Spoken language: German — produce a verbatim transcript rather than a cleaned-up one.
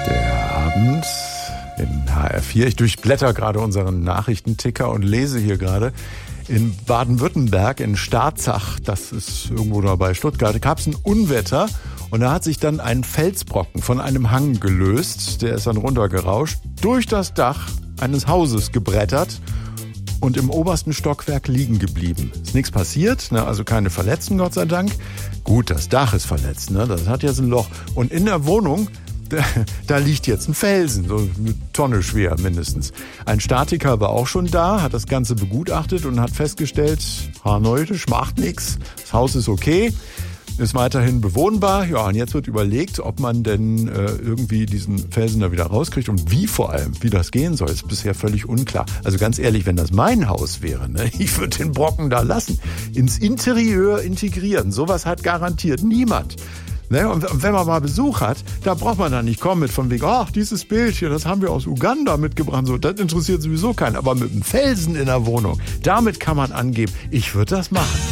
Der Abend in H R vier. Ich durchblätter gerade unseren Nachrichtenticker und lese hier gerade, in Baden-Württemberg, in Starzach, das ist irgendwo da bei Stuttgart, gab es ein Unwetter und da hat sich dann ein Felsbrocken von einem Hang gelöst. Der ist dann runtergerauscht, durch das Dach eines Hauses gebrettert und im obersten Stockwerk liegen geblieben. Ist nichts passiert, ne? Also keine Verletzten, Gott sei Dank. Gut, das Dach ist verletzt, ne? Das hat jetzt ein Loch. Und in der Wohnung, da, da liegt jetzt ein Felsen, so eine Tonne schwer mindestens. Ein Statiker war auch schon da, hat das Ganze begutachtet und hat festgestellt, Haarneutisch macht nichts, das Haus ist okay, ist weiterhin bewohnbar. Ja, und jetzt wird überlegt, ob man denn äh, irgendwie diesen Felsen da wieder rauskriegt und wie vor allem, wie das gehen soll, ist bisher völlig unklar. Also ganz ehrlich, wenn das mein Haus wäre, ne, ich würde den Brocken da lassen, ins Interieur integrieren. Sowas hat garantiert niemand. Ne? Und wenn man mal Besuch hat, da braucht man dann nicht kommen mit von wegen, ach, dieses Bild hier, das haben wir aus Uganda mitgebracht. So, das interessiert sowieso keinen. Aber mit einem Felsen in der Wohnung, damit kann man angeben, ich würde das machen.